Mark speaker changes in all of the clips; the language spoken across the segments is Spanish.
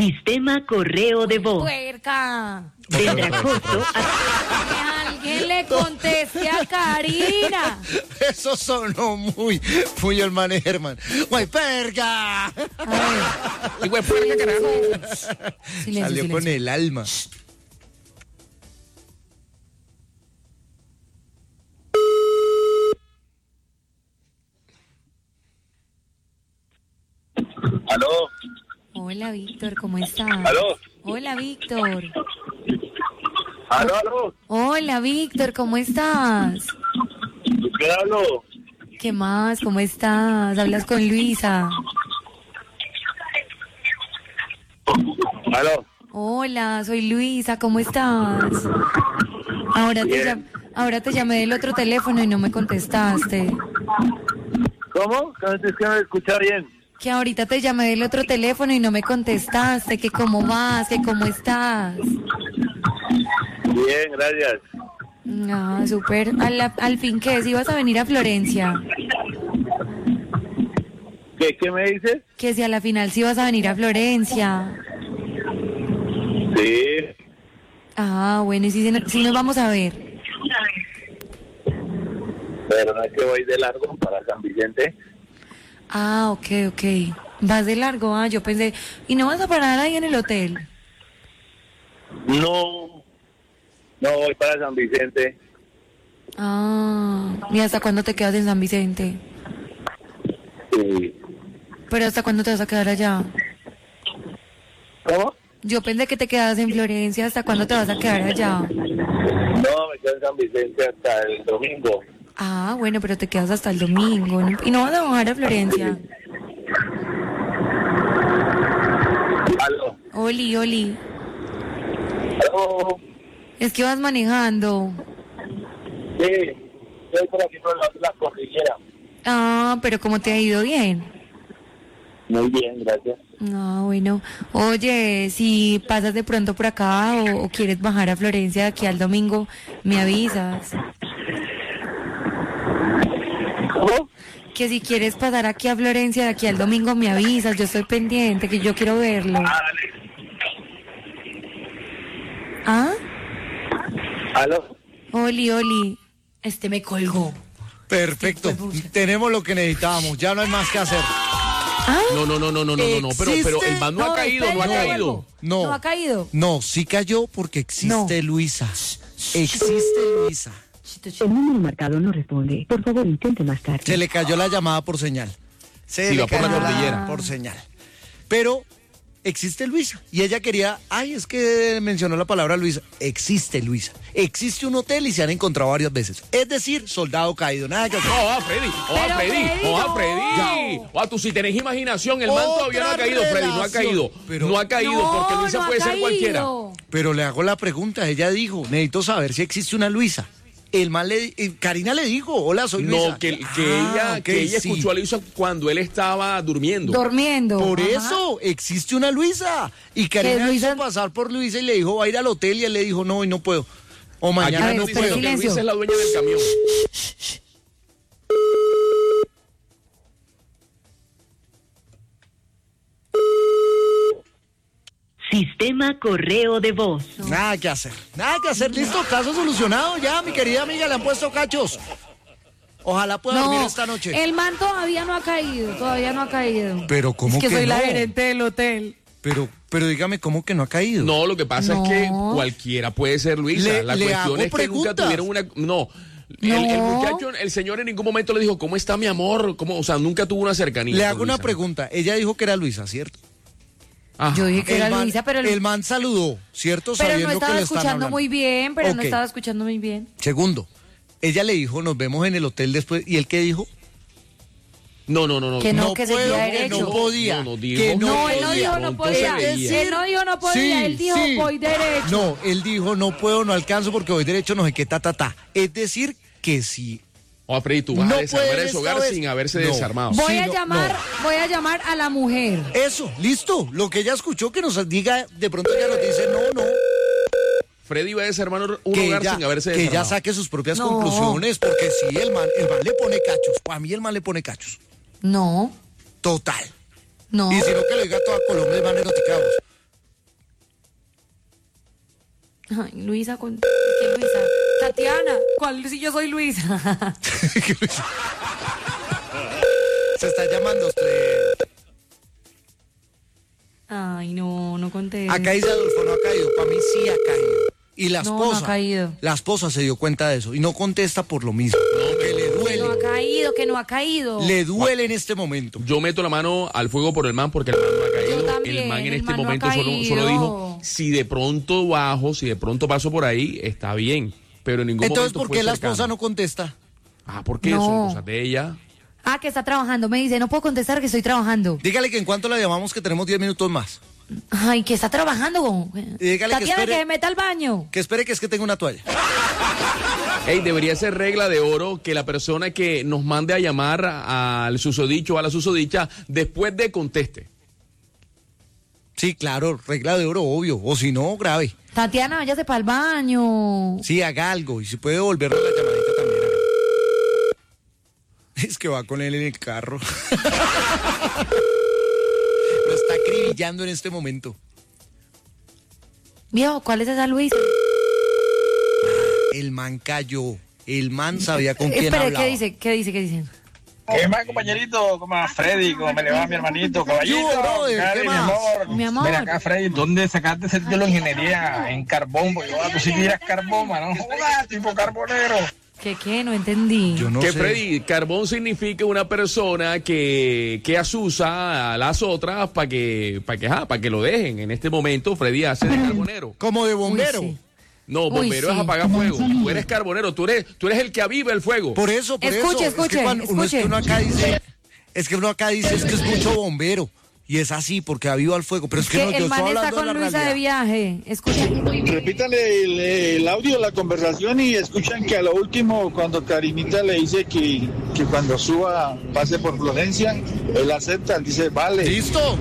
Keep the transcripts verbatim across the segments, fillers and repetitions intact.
Speaker 1: Sistema correo de voz.
Speaker 2: ¡Puerca!
Speaker 1: Tendrá costo a...
Speaker 2: Que alguien le conteste a Karina.
Speaker 3: Eso sonó muy, muy el man Herman. ¡Guay, perga!
Speaker 2: A ver.
Speaker 4: Y güey, puerca, carajo.
Speaker 2: Silencio,
Speaker 3: Salió
Speaker 2: silencio.
Speaker 3: con el alma.
Speaker 5: ¿Aló?
Speaker 2: Hola, Víctor, ¿cómo estás?
Speaker 5: ¿Aló?
Speaker 2: Hola, Víctor.
Speaker 5: ¿Aló, aló?
Speaker 2: Hola, Víctor, ¿cómo estás?
Speaker 5: ¿Qué hablo?
Speaker 2: ¿Qué más? ¿Cómo estás? Hablas con Luisa.
Speaker 5: ¿Aló?
Speaker 2: Hola, soy Luisa, ¿cómo estás? Ahora te,
Speaker 5: Bien.
Speaker 2: llam- ahora te llamé del otro teléfono y no me contestaste.
Speaker 5: ¿Cómo? Es que no me escucha bien.
Speaker 2: Que ahorita te llamé del otro teléfono y no me contestaste, que cómo vas, que cómo estás.
Speaker 5: Bien, gracias.
Speaker 2: Ah, súper. Al, al fin, ¿qué? ¿Si vas a venir a Florencia?
Speaker 5: ¿Qué, qué me dices?
Speaker 2: Que si a la final sí vas a venir a Florencia.
Speaker 5: Sí.
Speaker 2: Ah, bueno, y si, si nos vamos a ver.
Speaker 5: Pero no es que voy de largo para San Vicente.
Speaker 2: Ah, ok, ok. Vas de largo, ah, yo pensé. ¿Y no vas a parar ahí en el hotel?
Speaker 5: No. No voy para San Vicente.
Speaker 2: Ah, ¿y hasta cuándo te quedas en San Vicente?
Speaker 5: Sí.
Speaker 2: ¿Pero hasta cuándo te vas a quedar allá?
Speaker 5: ¿Cómo?
Speaker 2: Yo pensé que te quedabas en Florencia, ¿hasta cuándo te vas a quedar allá?
Speaker 5: No, me quedo en San Vicente hasta el domingo.
Speaker 2: Ah, bueno, pero te quedas hasta el domingo, ¿no? ¿Y no vas a bajar a Florencia?
Speaker 5: ¿Aló?
Speaker 2: Oli, Oli,
Speaker 5: ¿Aló?
Speaker 2: es que vas manejando.
Speaker 5: Sí. Estoy por aquí por la, la cordillera.
Speaker 2: Ah, pero ¿cómo te ha ido bien?
Speaker 5: Muy bien, gracias.
Speaker 2: Ah, bueno. Oye, si pasas de pronto por acá o, o quieres bajar a Florencia de aquí al domingo, me avisas.
Speaker 5: ¿Cómo?
Speaker 2: Que si quieres pasar aquí a Florencia de aquí al domingo, me avisas. Yo estoy pendiente, que yo quiero verlo.
Speaker 5: Ah, dale.
Speaker 2: ¿Ah?
Speaker 5: ¿Aló?
Speaker 2: Oli, Oli. Este me colgó.
Speaker 3: Perfecto. Tenemos lo que necesitábamos. Ya no hay más que hacer.
Speaker 2: ¿Ah?
Speaker 4: No, no, no, no, no, no, no, pero, pero el man no, ha caído, no ha
Speaker 2: espérate,
Speaker 4: caído.
Speaker 2: vuelvo.
Speaker 3: No.
Speaker 2: No ha caído.
Speaker 3: No, sí cayó porque existe Luisa. Existe Luisa.
Speaker 1: El número marcado no responde. Por favor, intente más tarde.
Speaker 3: Se le cayó la llamada por señal. Se
Speaker 4: Sí,
Speaker 3: le
Speaker 4: va por la
Speaker 3: cayó
Speaker 4: cordillera.
Speaker 3: por señal. Pero existe Luisa. Y ella quería, ay, es que mencionó la palabra Luisa. Existe Luisa. Existe un hotel y se han encontrado varias veces. Es decir, soldado caído. Nada que hacer.
Speaker 4: No, va, Freddy, oh,
Speaker 2: Pero
Speaker 4: Freddy,
Speaker 2: Freddy,
Speaker 4: oh,
Speaker 2: no.
Speaker 4: Freddy. O tú si tenés imaginación, el man
Speaker 3: Otra
Speaker 4: todavía no ha caído, Freddy, no ha
Speaker 3: relación.
Speaker 4: caído.
Speaker 3: Pero-
Speaker 4: no ha caído,
Speaker 2: No,
Speaker 4: porque Luisa
Speaker 2: no ha
Speaker 4: puede ser
Speaker 2: caído.
Speaker 4: cualquiera.
Speaker 3: Pero le hago la pregunta. Ella dijo, necesito saber si existe una Luisa. El man le, eh, Karina le dijo, hola, soy Luisa.
Speaker 4: No, que, que
Speaker 3: Ah,
Speaker 4: ella,
Speaker 3: ok,
Speaker 4: que ella
Speaker 3: sí.
Speaker 4: escuchó a Luisa cuando él estaba durmiendo.
Speaker 2: Durmiendo.
Speaker 3: Por
Speaker 2: Ajá.
Speaker 3: eso existe una Luisa. Y Karina
Speaker 2: Luisa?
Speaker 3: hizo pasar por Luisa y le dijo, va a ir al hotel. Y él le dijo, no, hoy no puedo. O
Speaker 4: Aquí
Speaker 3: mañana
Speaker 2: ver,
Speaker 3: no
Speaker 4: nos
Speaker 2: espera,
Speaker 3: puedo.
Speaker 4: dicen que
Speaker 2: silencio.
Speaker 4: Luisa es la dueña del camión.
Speaker 1: Sistema correo de voz.
Speaker 3: Nada que hacer. Nada que hacer. Listo, caso solucionado. Ya, mi querida amiga, le han puesto cachos. Ojalá pueda dormir
Speaker 2: No,
Speaker 3: esta noche.
Speaker 2: el man todavía no ha caído, todavía no ha caído.
Speaker 3: Pero ¿cómo
Speaker 2: es que,
Speaker 3: que
Speaker 2: soy la
Speaker 3: no?
Speaker 2: gerente del hotel.
Speaker 3: Pero, pero dígame, ¿cómo que no ha caído?
Speaker 4: No, lo que pasa
Speaker 2: No.
Speaker 4: es que cualquiera puede ser Luisa.
Speaker 3: Le-
Speaker 4: la
Speaker 3: le
Speaker 4: cuestión
Speaker 3: hago
Speaker 4: es que nunca
Speaker 3: preguntas.
Speaker 4: tuvieron una. No. El, el
Speaker 2: No.
Speaker 4: muchacho, el señor en ningún momento le dijo, ¿cómo está mi amor? ¿Cómo? O sea, nunca tuvo una cercanía.
Speaker 3: Le
Speaker 4: con
Speaker 3: hago una
Speaker 4: Luisa.
Speaker 3: pregunta. Ella dijo que era Luisa, ¿cierto?
Speaker 4: Ajá.
Speaker 2: Yo dije que era
Speaker 3: el man,
Speaker 2: Luisa, pero, el-
Speaker 3: el man saludó, ¿cierto?
Speaker 2: pero
Speaker 3: Sabiendo
Speaker 2: no estaba
Speaker 3: que le están
Speaker 2: escuchando
Speaker 3: hablando.
Speaker 2: muy bien, pero no
Speaker 3: Ok.
Speaker 2: estaba escuchando muy bien.
Speaker 3: Segundo, ella le dijo, nos vemos en el hotel después. ¿Y él qué dijo?
Speaker 4: No, no, no, no.
Speaker 2: Que no,
Speaker 3: No
Speaker 2: que
Speaker 3: puedo,
Speaker 2: seguía
Speaker 3: que
Speaker 2: derecho.
Speaker 3: no podía.
Speaker 4: No, no dijo.
Speaker 3: que no,
Speaker 2: No, él no
Speaker 3: podía.
Speaker 2: dijo no
Speaker 4: Entonces
Speaker 2: podía.
Speaker 4: veía.
Speaker 2: Él no dijo no podía,
Speaker 3: Sí,
Speaker 2: él dijo
Speaker 3: sí.
Speaker 2: voy derecho.
Speaker 3: No, él dijo, no puedo, no alcanzo porque voy derecho, no sé qué, ta, ta, ta. Es decir, que si...
Speaker 4: Oh, Freddy, tú vas
Speaker 3: No
Speaker 4: a desarmar
Speaker 3: puede
Speaker 4: ese
Speaker 3: esta
Speaker 4: hogar
Speaker 3: vez.
Speaker 4: sin haberse
Speaker 3: No.
Speaker 4: desarmado.
Speaker 2: Voy
Speaker 3: Sí,
Speaker 2: a
Speaker 3: no,
Speaker 2: llamar,
Speaker 3: no.
Speaker 2: voy a llamar a la mujer.
Speaker 3: Eso, listo. Lo que ella escuchó, que nos diga, de pronto ella nos dice, no, no.
Speaker 4: Freddy va a desarmar un
Speaker 3: Que
Speaker 4: hogar
Speaker 3: ella,
Speaker 4: sin haberse
Speaker 3: que ella
Speaker 4: desarmado.
Speaker 3: saque sus propias
Speaker 2: No.
Speaker 3: conclusiones, porque si el man, el man le pone cachos, o a mí el man le pone cachos.
Speaker 2: No,
Speaker 3: Total.
Speaker 2: no.
Speaker 3: Y si no, que le diga a toda Colombia, el man eroticados.
Speaker 2: Ay, Luisa, ¿con qué Luisa? Tatiana, ¿cuál si yo soy Luisa?
Speaker 3: Se está llamando usted.
Speaker 2: Ay, no, no conté.
Speaker 3: Acá dice Adolfo, no ha caído. Para mí sí ha caído. Y la
Speaker 2: No,
Speaker 3: esposa.
Speaker 2: no ha caído.
Speaker 3: La esposa se dio cuenta de eso y no contesta por lo mismo. que le
Speaker 2: Que
Speaker 3: duele.
Speaker 2: no ha caído, que no ha caído.
Speaker 3: Le duele en este momento.
Speaker 4: Yo meto la mano al fuego por el man porque el man no ha caído.
Speaker 2: Yo también,
Speaker 4: el man en
Speaker 2: el
Speaker 4: este
Speaker 2: man no ha
Speaker 4: momento solo,
Speaker 2: caído.
Speaker 4: solo dijo, si de pronto bajo, si de pronto paso por ahí, está bien. Pero en ningún
Speaker 3: Entonces,
Speaker 4: momento
Speaker 3: ¿por
Speaker 4: fue
Speaker 3: qué la
Speaker 4: cercano.
Speaker 3: esposa no contesta?
Speaker 4: Ah, porque
Speaker 2: No.
Speaker 4: son cosas de ella.
Speaker 2: Ah, que está trabajando. Me dice, no puedo contestar que estoy trabajando.
Speaker 3: Dígale que en cuanto la llamamos que tenemos diez minutos más.
Speaker 2: Ay, que está trabajando.
Speaker 3: Y dígale que
Speaker 2: Tatiana, que,
Speaker 3: espere-
Speaker 2: se meta al baño.
Speaker 3: Que espere que es que tengo una toalla.
Speaker 4: Ey, debería ser regla de oro que la persona que nos mande a llamar al susodicho o a la susodicha después de conteste.
Speaker 3: Sí, claro, regla de oro, obvio. O si no, grave.
Speaker 2: Tatiana, váyase para el baño.
Speaker 3: Sí, haga algo. Y si puede devolverle la llamadita también. haga. Es que va con él en el carro. Lo está acribillando en este momento.
Speaker 2: Viejo, ¿cuál es esa Luisa?
Speaker 3: El man cayó. El man sabía con quién
Speaker 2: Espere,
Speaker 3: hablaba.
Speaker 2: ¿qué dice? ¿Qué dice? ¿Qué dice?
Speaker 5: ¿Qué más, compañerito? ¿Cómo va Freddy? ¿Cómo me le va mi hermanito? Caballito.
Speaker 3: ¿Qué hubo, brother?
Speaker 5: Cari,
Speaker 3: ¿Qué
Speaker 5: mi
Speaker 3: más?
Speaker 5: amor.
Speaker 2: Mi amor.
Speaker 5: Ven acá, Freddy. ¿Dónde sacaste ese título de ingeniería? En carbón. Porque tú sí tiras carbón, mano. Joder, tipo carbonero.
Speaker 2: ¿Qué qué? No entendí.
Speaker 3: Yo no
Speaker 4: que
Speaker 3: sé.
Speaker 4: Freddy, carbón significa una persona que, que asusa a las otras para que, para que, ah, para que lo dejen. En este momento, Freddy hace de carbonero.
Speaker 3: Como de
Speaker 2: Uy,
Speaker 3: bombero.
Speaker 2: sí.
Speaker 4: No,
Speaker 2: Uy,
Speaker 4: bombero
Speaker 2: sí.
Speaker 4: es apagar fuego. Tú eres carbonero, tú eres, tú eres el que aviva el fuego.
Speaker 3: Por eso, por
Speaker 2: Escuche,
Speaker 3: eso.
Speaker 2: escuche,
Speaker 3: es que cuando uno, es que
Speaker 2: escuche.
Speaker 3: uno acá dice, es que uno acá dice es que es mucho bombero. Y es así, porque aviva el fuego. Pero es que,
Speaker 2: Que
Speaker 3: no, yo
Speaker 2: el
Speaker 3: estoy
Speaker 2: man está
Speaker 3: hablando de
Speaker 2: con
Speaker 3: la
Speaker 2: Luisa de
Speaker 3: realidad.
Speaker 2: viaje. Escuchen.
Speaker 6: Repítale el, el audio de la conversación y escuchan que a lo último cuando Karinita le dice que, que cuando suba pase por Florencia, él acepta, él dice, vale,
Speaker 3: ¿Listo?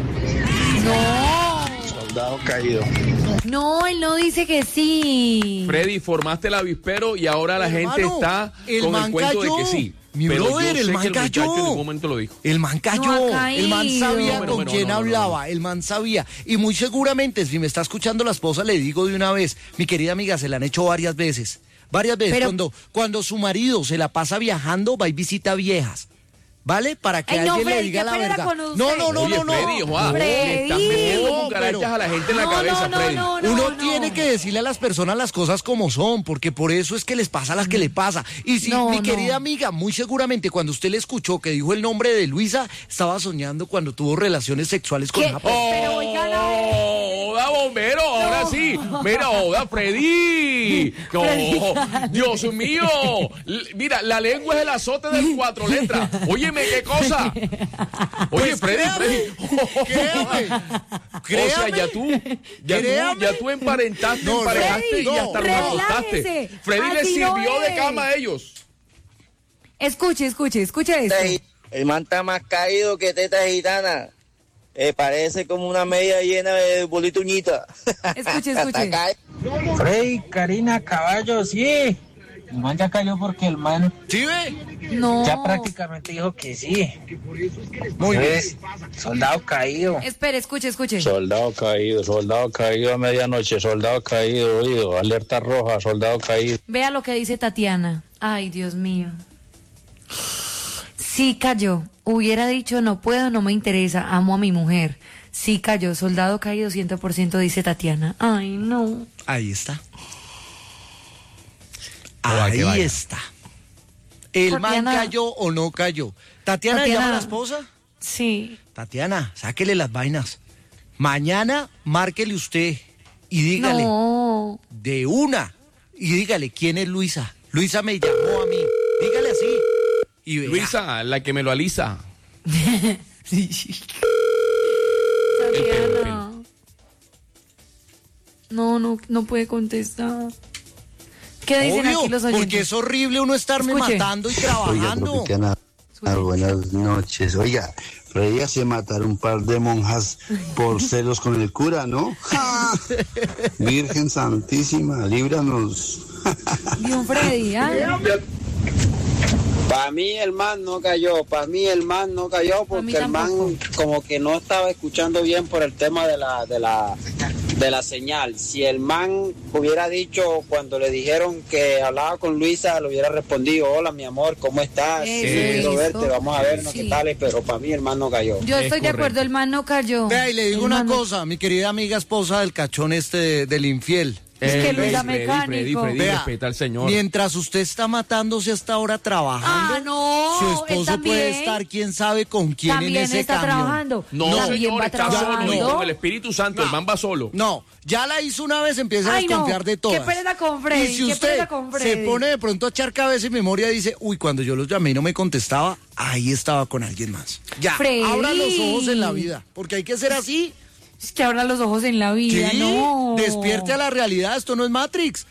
Speaker 2: No.
Speaker 6: soldado caído.
Speaker 2: No, él no dice que sí.
Speaker 4: Freddy, formaste el avispero y ahora la gente
Speaker 3: Hermano,
Speaker 4: está
Speaker 3: el
Speaker 4: con
Speaker 3: man
Speaker 4: el cuento
Speaker 3: cayó.
Speaker 4: de que sí.
Speaker 3: Mi
Speaker 4: Pero yo
Speaker 3: brother, el
Speaker 4: sé
Speaker 3: man
Speaker 4: que el muchacho
Speaker 3: cayó.
Speaker 4: en ningún momento lo dijo.
Speaker 3: El man cayó,
Speaker 2: No ha
Speaker 3: el man
Speaker 2: caído.
Speaker 3: sabía
Speaker 4: No, pero,
Speaker 3: con
Speaker 4: pero,
Speaker 3: quién
Speaker 4: no, no, no,
Speaker 3: hablaba, el man sabía. Y muy seguramente, si me está escuchando la esposa, le digo de una vez, mi querida amiga, se la han hecho varias veces. Varias veces,
Speaker 2: Pero-
Speaker 3: cuando, cuando su marido se la pasa viajando, va y visita viejas. ¿Vale? Para que
Speaker 2: Ay, no,
Speaker 3: alguien le
Speaker 2: Freddy,
Speaker 3: diga
Speaker 2: qué
Speaker 3: la
Speaker 2: pena
Speaker 3: verdad.
Speaker 2: con usted.
Speaker 3: No, no, no,
Speaker 4: Oye,
Speaker 3: no, no.
Speaker 4: Freddy, Juan,
Speaker 2: Freddy.
Speaker 4: le estás metiendo
Speaker 3: No,
Speaker 4: cucarachas
Speaker 3: pero-
Speaker 4: a la gente en la
Speaker 2: No,
Speaker 4: cabeza,
Speaker 2: no, no,
Speaker 4: Freddy.
Speaker 2: no, no.
Speaker 3: Uno tiene que decirle a las personas las cosas como son, porque por eso es que les pasa las que le pasa. Y si
Speaker 2: No,
Speaker 3: mi
Speaker 2: no.
Speaker 3: querida amiga, muy seguramente cuando usted le escuchó que dijo el nombre de Luisa, estaba soñando cuando tuvo relaciones sexuales con
Speaker 2: ¿Qué?
Speaker 3: esa persona.
Speaker 2: Pero oiga, la-
Speaker 4: ¡Oh, da bombero! Ahora sí. Mira, ¡Oda, Freddy! ¡No! ¡Dios mío! L- Mira, la lengua es el azote de cuatro letras. Óyeme, ¿qué cosa? Oye,
Speaker 3: Pues
Speaker 4: Freddy,
Speaker 3: créame,
Speaker 4: Freddy.
Speaker 3: créame,
Speaker 4: O
Speaker 3: créame.
Speaker 4: sea, ya tú, ya tú,
Speaker 3: Créame.
Speaker 4: ya tú emparentaste,
Speaker 3: No,
Speaker 4: emparejaste
Speaker 3: Freddy,
Speaker 4: y hasta
Speaker 3: no.
Speaker 4: los acostaste.
Speaker 2: Relájese.
Speaker 4: Freddy le
Speaker 2: Así no
Speaker 4: sirvió de
Speaker 2: es.
Speaker 4: cama a ellos.
Speaker 2: Escuche, escuche, escuche esto.
Speaker 7: El man está más caído que teta gitana. Eh, parece como una media llena de bolituñita.
Speaker 2: Escuche, escuche.
Speaker 7: Está caído.
Speaker 5: Freddy, Karina, caballo, sí. El man ya cayó porque el man
Speaker 3: ¿Sí ve?
Speaker 2: No.
Speaker 5: ya prácticamente dijo que sí.
Speaker 3: Muy bien.
Speaker 5: Es soldado caído.
Speaker 2: Espere, escuche, escuche.
Speaker 6: Soldado caído, soldado caído a medianoche, soldado caído, oído, alerta roja, soldado caído.
Speaker 2: Vea lo que dice Tatiana. Ay, Dios mío. Sí cayó. Hubiera dicho, no puedo, no me interesa, amo a mi mujer. Sí cayó, soldado caído cien por ciento, dice Tatiana. Ay, no.
Speaker 3: Ahí está.
Speaker 4: Ojalá que
Speaker 3: Ahí
Speaker 4: vaya.
Speaker 3: está. ¿El man
Speaker 2: Tatiana.
Speaker 3: cayó o no cayó? ¿Tatiana,
Speaker 2: Tatiana.
Speaker 3: llama a la esposa?
Speaker 2: Sí.
Speaker 3: Tatiana, sáquele las vainas. Mañana márquele usted y dígale
Speaker 2: No.
Speaker 3: de una y dígale quién es Luisa. Luisa me llamó a mí. Dígale así. Y verá.
Speaker 4: Luisa, la que me lo alisa.
Speaker 2: Tatiana. No, no, no puede contestar. ¿Qué dicen
Speaker 3: Obvio,
Speaker 2: aquí los oyentes?
Speaker 3: porque es horrible uno estarme
Speaker 2: Escuche.
Speaker 3: matando y
Speaker 8: Oiga,
Speaker 3: trabajando.
Speaker 8: Tropicana, buenas noches. Oiga, Freddy hace matar un par de monjas por celos con el cura, ¿no? ¡Ja! Virgen Santísima, líbranos.
Speaker 2: Dios Freddy, ¿ah?
Speaker 7: Para mí el man no cayó, para mí el man no cayó
Speaker 2: Pa' mí
Speaker 7: porque el man
Speaker 2: tampoco.
Speaker 7: como que no estaba escuchando bien por el tema de la de la
Speaker 9: de la señal. Si el man hubiera dicho cuando le dijeron que hablaba con Luisa, le hubiera respondido, hola mi amor, ¿cómo estás? Quiero verte, vamos a vernos,
Speaker 2: Sí.
Speaker 9: qué tal, pero para mí el man no cayó.
Speaker 2: Yo
Speaker 4: Es
Speaker 2: estoy de
Speaker 4: correcto.
Speaker 2: acuerdo, el man no cayó.
Speaker 3: Vea, y le digo
Speaker 2: El
Speaker 3: una
Speaker 2: man no-
Speaker 3: cosa, mi querida amiga esposa del cachón este de- del infiel.
Speaker 2: Es que
Speaker 4: Eh,
Speaker 2: Luisa
Speaker 4: Freddy,
Speaker 2: mecánico.
Speaker 4: Freddy, Freddy,
Speaker 3: Vea,
Speaker 4: respeta al señor.
Speaker 3: mientras usted está matándose hasta ahora trabajando,
Speaker 2: Ah, no,
Speaker 3: su
Speaker 2: él
Speaker 3: esposo
Speaker 2: también.
Speaker 3: puede estar quién sabe con quién
Speaker 2: También
Speaker 3: en ese
Speaker 2: está
Speaker 3: camión.
Speaker 2: trabajando.
Speaker 4: No,
Speaker 2: También
Speaker 4: señor,
Speaker 2: va
Speaker 4: está
Speaker 2: trabajando.
Speaker 4: solo, y con el Espíritu Santo, el man va solo.
Speaker 3: No, ya la hizo una vez, empieza a
Speaker 2: Ay, no,
Speaker 3: desconfiar de todas.
Speaker 2: qué pereza con Freddy,
Speaker 3: Y si
Speaker 2: qué
Speaker 3: usted
Speaker 2: pereza con
Speaker 3: se
Speaker 2: Freddy.
Speaker 3: pone de pronto a echar cabeza y memoria y dice, uy, cuando yo los llamé y no me contestaba, ahí estaba con alguien más. Ya,
Speaker 2: Freddy.
Speaker 3: abra los ojos en la vida, porque hay que ser así.
Speaker 2: Es que abra los ojos en la vida,
Speaker 3: Sí,
Speaker 2: no.
Speaker 3: despierte a la realidad, esto no es Matrix.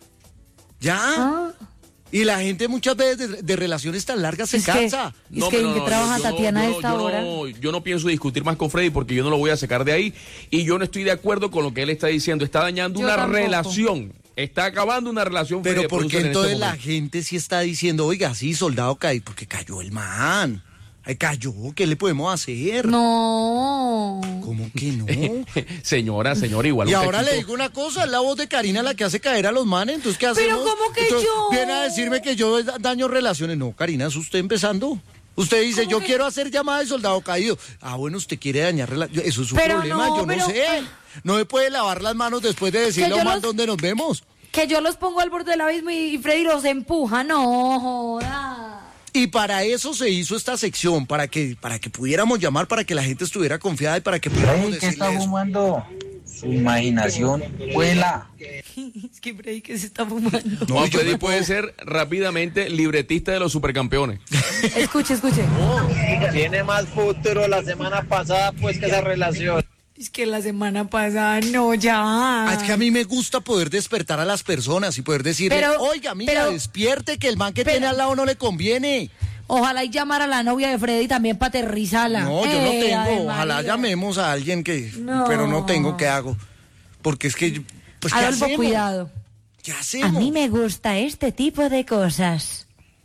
Speaker 3: Ya.
Speaker 2: Ah.
Speaker 3: Y la gente muchas veces de, de relaciones tan largas se
Speaker 2: Es que-
Speaker 3: cansa.
Speaker 2: Es que en qué trabaja
Speaker 4: yo no-
Speaker 2: Tatiana a
Speaker 4: yo no-
Speaker 2: esta
Speaker 4: yo no-
Speaker 2: hora.
Speaker 4: yo no pienso discutir más con Freddy porque yo no lo voy a sacar de ahí y yo no estoy de acuerdo con lo que él está diciendo. Está dañando
Speaker 2: Yo
Speaker 4: una
Speaker 2: tampoco.
Speaker 4: relación. Está acabando una relación.
Speaker 3: Pero
Speaker 4: Freddy
Speaker 3: ¿por qué
Speaker 4: Producer, en
Speaker 3: entonces
Speaker 4: este
Speaker 3: la
Speaker 4: momento.
Speaker 3: gente sí está diciendo, oiga, sí, soldado cae? Porque cayó el man. Ay, cayó, ¿qué le podemos hacer?
Speaker 2: No.
Speaker 3: ¿Cómo que no?
Speaker 4: Señora, señora, igual.
Speaker 3: Y
Speaker 4: un
Speaker 3: ahora le
Speaker 4: cachito.
Speaker 3: digo una cosa, es la voz de Karina la que hace caer a los manes, entonces ¿qué hacemos?
Speaker 2: Pero ¿cómo que
Speaker 3: Entonces,
Speaker 2: yo?
Speaker 3: Viene a decirme que yo daño relaciones. No, Karina, es usted empezando. Usted dice,
Speaker 2: ¿Cómo
Speaker 3: yo
Speaker 2: que?
Speaker 3: quiero hacer llamada de soldado caído. Ah, bueno, usted quiere dañar relaciones. Eso es su
Speaker 2: Pero
Speaker 3: problema,
Speaker 2: no,
Speaker 3: yo
Speaker 2: pero-
Speaker 3: no sé. No me puede lavar las manos después de decirle
Speaker 2: yo
Speaker 3: a un man
Speaker 2: los-
Speaker 3: dónde nos vemos.
Speaker 2: Que yo los pongo al borde del abismo y Freddy los empuja, no joda.
Speaker 3: Y para eso se hizo esta sección, para que, para que pudiéramos llamar, para que la gente estuviera confiada y para que pudiéramos
Speaker 5: Freddy, ¿qué
Speaker 3: decirle
Speaker 5: está
Speaker 3: eso.
Speaker 5: fumando? Su imaginación vuela.
Speaker 2: Es que Freddy que se está fumando.
Speaker 3: No,
Speaker 4: Juan
Speaker 3: yo
Speaker 4: Freddy
Speaker 3: me
Speaker 4: puede
Speaker 3: puedo-
Speaker 4: ser rápidamente libretista de los supercampeones.
Speaker 2: Escuche, escuche.
Speaker 7: Tiene más futuro la semana pasada pues que esa relación.
Speaker 2: Es que la semana pasada, no, ya.
Speaker 3: Ah, es que a mí me gusta poder despertar a las personas y poder decirle,
Speaker 2: Pero-
Speaker 3: oiga, mira,
Speaker 2: pero-
Speaker 3: despierte que el man que
Speaker 2: pero-
Speaker 3: tiene al lado no le conviene.
Speaker 2: Ojalá y llamar a la novia de Freddy también para aterrizarla.
Speaker 3: No, yo no
Speaker 2: Eh,
Speaker 3: tengo.
Speaker 2: Ave
Speaker 3: Ojalá
Speaker 2: María.
Speaker 3: llamemos a alguien que...
Speaker 2: No.
Speaker 3: Pero no tengo, ¿qué hago? Porque es que... yo- Pues, ¿qué
Speaker 2: Adolfo,
Speaker 3: hacemos?
Speaker 2: cuidado.
Speaker 3: ¿Qué hacemos?
Speaker 2: me gusta este tipo de cosas.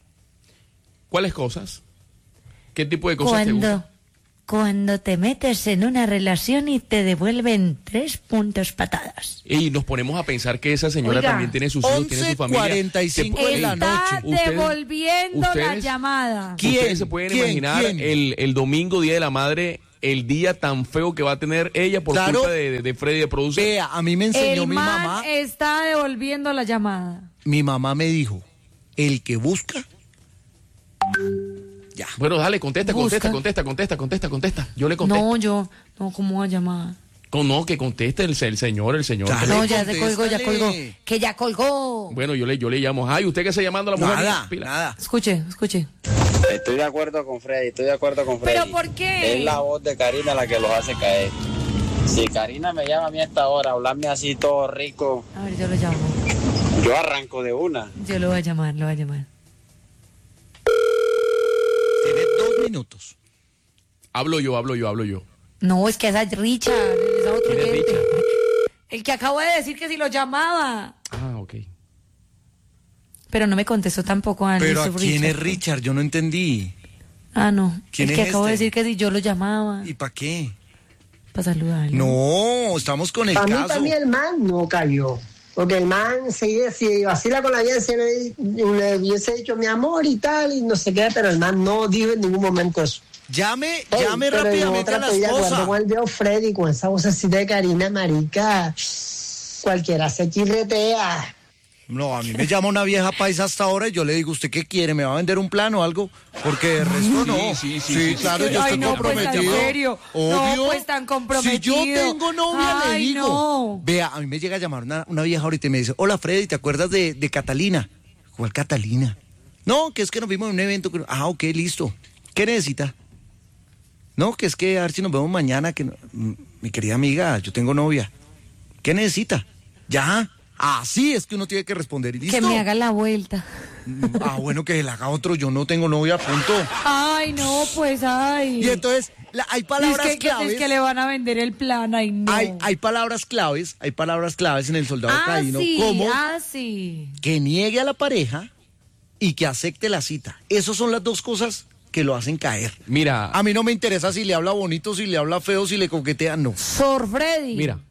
Speaker 4: ¿Cuáles cosas? ¿Qué tipo de cosas te gustan?
Speaker 2: cuando te metes en una relación y te devuelven tres puntos patadas.
Speaker 4: Y nos ponemos a pensar que esa señora
Speaker 2: Oiga,
Speaker 4: también tiene sus hijos, tiene su familia.
Speaker 3: cuarenta y cinco
Speaker 4: Se-
Speaker 3: de la
Speaker 2: Está
Speaker 3: noche.
Speaker 4: Ustedes-
Speaker 2: devolviendo la
Speaker 4: ustedes-
Speaker 2: llamada.
Speaker 3: ¿Quién?
Speaker 4: Ustedes se pueden
Speaker 3: ¿Quién?
Speaker 4: imaginar
Speaker 3: ¿Quién?
Speaker 4: El, el domingo, Día de la Madre, el día tan feo que va a tener ella por
Speaker 3: Claro.
Speaker 4: culpa de, de, de Freddy de Producer.
Speaker 3: Vea, a mí me enseñó
Speaker 2: El
Speaker 3: mi
Speaker 2: man
Speaker 3: mamá.
Speaker 2: está devolviendo la llamada.
Speaker 3: Mi mamá me dijo, el que busca... Ya.
Speaker 4: Bueno, dale, contesta, contesta,
Speaker 2: Busca.
Speaker 4: contesta, contesta, contesta, contesta. Yo le contesto.
Speaker 2: No, yo, no, ¿cómo va a llamar?
Speaker 4: No, no, que conteste el, el señor, el señor.
Speaker 3: Dale.
Speaker 2: No, ya se colgó, ya
Speaker 3: contéstale.
Speaker 2: colgó. Que ya colgó.
Speaker 4: Bueno, yo le, yo le llamo. Ay, ¿usted qué está llamando a la mujer?
Speaker 3: Nada,
Speaker 4: Pila.
Speaker 3: nada.
Speaker 2: Escuche, escuche.
Speaker 9: Estoy de acuerdo con Freddy, estoy de acuerdo con Freddy.
Speaker 2: ¿Pero por qué?
Speaker 9: Es la voz de Karina la que los hace caer. Si Karina me llama a mí a esta hora, hablarme así todo rico,
Speaker 2: A ver, yo lo llamo.
Speaker 9: yo arranco de una.
Speaker 2: Yo lo voy a llamar, lo voy a llamar.
Speaker 3: Tiene dos minutos.
Speaker 4: Hablo yo, hablo yo, hablo yo.
Speaker 2: No, es que esa es Richard, esa otro
Speaker 4: ¿Quién es
Speaker 2: oyente.
Speaker 4: Richard?
Speaker 2: El que acabo de decir que si lo llamaba.
Speaker 4: Ah, ok.
Speaker 2: Pero no me contestó tampoco a
Speaker 3: Pero ¿a
Speaker 2: Richard.
Speaker 3: quién es Richard? Yo no entendí.
Speaker 2: Ah, no.
Speaker 3: ¿Quién
Speaker 2: el que
Speaker 3: es
Speaker 2: acabo de
Speaker 3: este?
Speaker 2: decir que si yo lo llamaba.
Speaker 3: ¿Y para qué?
Speaker 2: Para saludarlo.
Speaker 3: No, estamos con el
Speaker 10: Para mí
Speaker 3: caso.
Speaker 10: también el man no cayó. Porque el man, si, si vacila con la vida, si le, le hubiese dicho mi amor y tal, y no sé qué, pero el man no dijo en ningún momento eso.
Speaker 3: Llame,
Speaker 10: Ey,
Speaker 3: llame
Speaker 10: pero en
Speaker 3: rápidamente
Speaker 10: otra
Speaker 3: a la
Speaker 10: estoy de acuerdo
Speaker 3: esposa.
Speaker 10: con el de Freddy, con esa vocecita de Karina, marica. Cualquiera se chirretea.
Speaker 3: No, a mí me llama una vieja paisa hasta ahora y yo le digo, ¿usted qué quiere? ¿Me va a vender un plan o algo? Porque de resto no.
Speaker 4: sí, sí, sí,
Speaker 3: claro,
Speaker 4: sí.
Speaker 3: yo
Speaker 2: Ay,
Speaker 3: estoy
Speaker 2: no, pues,
Speaker 3: comprometido.
Speaker 2: ¿en serio?
Speaker 3: Obvio.
Speaker 2: No, pues, tan
Speaker 3: Si
Speaker 2: comprometido.
Speaker 3: yo tengo novia, le
Speaker 2: Ay,
Speaker 3: digo.
Speaker 2: no.
Speaker 3: Vea, a mí me llega a llamar una, una vieja ahorita y me dice, hola Freddy, ¿te acuerdas de, de Catalina? ¿Cuál Catalina? No, que es que nos vimos en un evento. que- Ah, ok, listo. ¿Qué necesita? No, que es que a ver si nos vemos mañana. Que no- Mm, mi querida amiga, yo tengo novia. ¿Qué necesita? Ya. Así es que uno tiene que responder. ¿Y listo?
Speaker 2: Que me haga la vuelta.
Speaker 3: Ah, bueno, que la haga otro. Yo no tengo novia, punto.
Speaker 2: Ay, no, pues, ay.
Speaker 3: Y entonces, la- hay
Speaker 2: es
Speaker 3: palabras
Speaker 2: que, que-
Speaker 3: claves.
Speaker 2: es que le van a vender el plan, ay, no.
Speaker 3: hay, hay palabras claves, hay palabras claves en el soldado
Speaker 2: ah,
Speaker 3: caíno,
Speaker 2: sí,
Speaker 3: como
Speaker 2: ah, sí.
Speaker 3: que niegue a la pareja y que acepte la cita. Esas son las dos cosas que lo hacen caer.
Speaker 4: Mira,
Speaker 3: A mí no me interesa si le habla bonito, si le habla feo, si le coquetea, no.
Speaker 2: Sor Freddy.
Speaker 4: mira,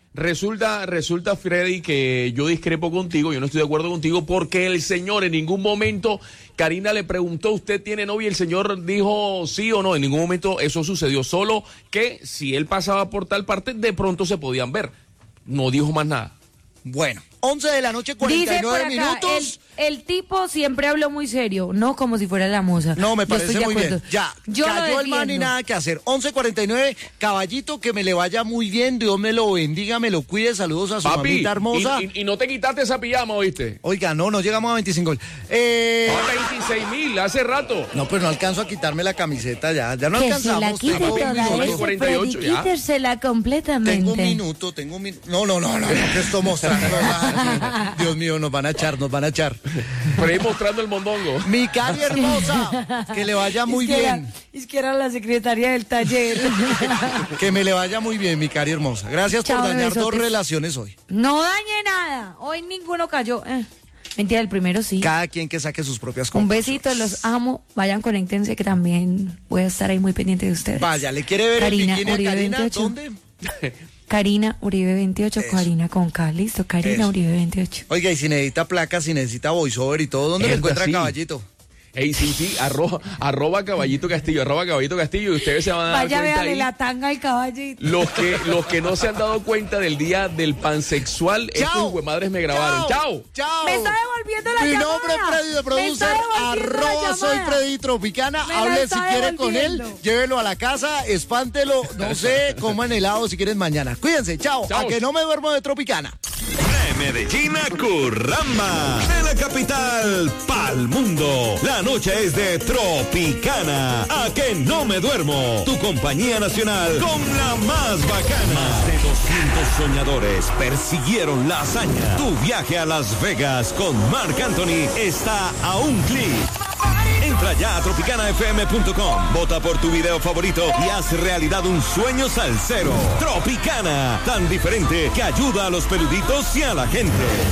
Speaker 4: Resulta, resulta, Freddy, que yo discrepo contigo, yo no estoy de acuerdo contigo, porque el señor en ningún momento, Karina le preguntó, ¿usted tiene novia? Y el señor dijo sí o no, en ningún momento eso sucedió, solo que si él pasaba por tal parte, de pronto se podían ver. No dijo más nada.
Speaker 3: Bueno, once de la noche, cuarenta y nueve minutos.
Speaker 2: El, el tipo siempre habló muy serio, no como si fuera la moza.
Speaker 3: No, me
Speaker 2: Yo
Speaker 3: parece
Speaker 2: estoy de
Speaker 3: muy
Speaker 2: acuerdo.
Speaker 3: bien. Ya,
Speaker 2: Yo lo
Speaker 3: cayó el man y
Speaker 2: defiendo.
Speaker 3: nada que hacer. once cuarenta y nueve, caballito, que me le vaya muy bien, Dios me lo bendiga, me lo cuide, saludos a su
Speaker 4: Papi,
Speaker 3: mamita hermosa.
Speaker 4: y, y, y no te quitaste esa pijama, ¿oíste?
Speaker 3: Oiga, no, no llegamos a veinticinco. Eh...
Speaker 4: A veintiséis mil, hace rato.
Speaker 3: No, pues no alcanzo a quitarme la camiseta ya, ya no
Speaker 2: Que se
Speaker 3: alcanzamos.
Speaker 2: la quite
Speaker 3: tengo un
Speaker 2: toda
Speaker 3: minuto.
Speaker 2: esa,
Speaker 4: cuarenta y ocho,
Speaker 2: Freddy,
Speaker 4: ya.
Speaker 2: quítesela completamente.
Speaker 3: Tengo un minuto, tengo un minuto. No, no, no, no, no, que esto mostrando. nada. Dios mío, nos van a echar, nos van a echar.
Speaker 4: Por ahí mostrando el mondongo.
Speaker 3: Mi Cari hermosa, que le vaya muy
Speaker 2: es que
Speaker 3: bien.
Speaker 2: Era, es que era la secretaria del taller.
Speaker 3: Que me le vaya muy bien, mi Cari hermosa. Gracias
Speaker 2: Chao,
Speaker 3: por dañar
Speaker 2: besotes.
Speaker 3: dos relaciones hoy.
Speaker 2: No dañe nada. Hoy ninguno cayó. Eh. Mentira, el primero sí.
Speaker 3: Cada quien que saque sus propias
Speaker 2: Un
Speaker 3: conclusiones.
Speaker 2: besito, los amo. Vayan, conéctense que también voy a estar ahí muy pendiente de ustedes.
Speaker 3: Vaya, ¿le quiere ver
Speaker 2: Karina
Speaker 3: el bikini a
Speaker 2: Uribe
Speaker 3: Karina?
Speaker 2: veintiocho.
Speaker 3: ¿Dónde?
Speaker 2: Karina Uribe veintiocho,
Speaker 3: Eso.
Speaker 2: Karina con K, listo, Karina
Speaker 3: Eso.
Speaker 2: Uribe veintiocho.
Speaker 3: Oiga, y si necesita placa, si necesita voiceover y todo, ¿dónde lo
Speaker 4: Es
Speaker 3: encuentra
Speaker 4: así.
Speaker 3: Caballito?
Speaker 4: Ey, sí, sí, arroba, arroba Caballito Castillo, arroba Caballito Castillo, y ustedes se van a dar
Speaker 2: Vaya,
Speaker 4: cuenta
Speaker 2: véale
Speaker 4: ahí.
Speaker 2: la tanga al caballito.
Speaker 4: Los que, los que no se han dado cuenta del día del pansexual, estos
Speaker 3: Chao.
Speaker 4: huemadres me grabaron. ¡Chao!
Speaker 3: ¡Chao!
Speaker 2: Me está devolviendo la
Speaker 3: Mi
Speaker 2: llamada.
Speaker 3: nombre es Freddy de
Speaker 2: Me está
Speaker 3: Producer,
Speaker 2: devolviendo la
Speaker 3: arroba soy
Speaker 2: llamada.
Speaker 3: Freddy Tropicana.
Speaker 2: Me la
Speaker 3: Hable si
Speaker 2: está
Speaker 3: quiere con él,
Speaker 2: devolviendo.
Speaker 3: llévelo a la casa, espántelo, no sé, coman helado si quieren mañana. Cuídense, chao,
Speaker 4: Chao.
Speaker 3: a que no me duermo de Tropicana.
Speaker 11: De Medellín a Curramba, de la capital pa'l mundo. La noche es de Tropicana. A que no me duermo. Tu compañía nacional con la más bacana. Más de doscientos soñadores persiguieron la hazaña. Tu viaje a Las Vegas con Marc Anthony está a un clic. Entra ya a tropicana f m punto com, vota por tu video favorito y haz realidad un sueño salsero. Tropicana, tan diferente que ayuda a los peluditos y a la gente.